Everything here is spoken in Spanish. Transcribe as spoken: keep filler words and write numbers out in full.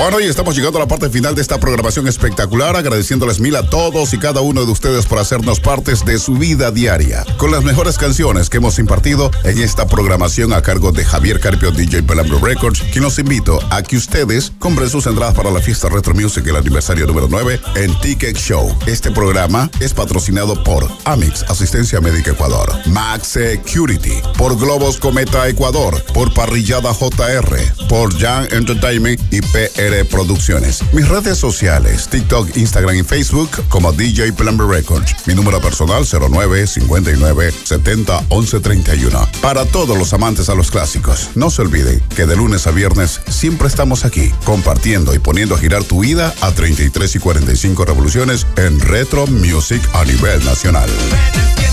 Bueno, y estamos llegando a la parte final de esta programación espectacular, agradeciéndoles mil a todos y cada uno de ustedes por hacernos partes de su vida diaria, con las mejores canciones que hemos impartido en esta programación a cargo de Javier Carpio, D J Pelambre Records, quien los invito a que ustedes compren sus entradas para la fiesta Retro Music, el aniversario número nueve, en Ticket Show. Este programa es patrocinado por Amix, Asistencia Médica Ecuador, Max Security, por Globos Cometa Ecuador, por Parrillada J R, por Jan Entertainment y P R Producciones. Mis redes sociales, TikTok, Instagram y Facebook como D J Pelambre Records. Mi número personal cero nueve cincuenta y nueve setenta once treinta y uno. Para todos los amantes a los clásicos, no se olviden que de lunes a viernes siempre estamos aquí, compartiendo y poniendo a girar tu vida a treinta y tres y cuarenta y cinco revoluciones en Retro Music a nivel nacional.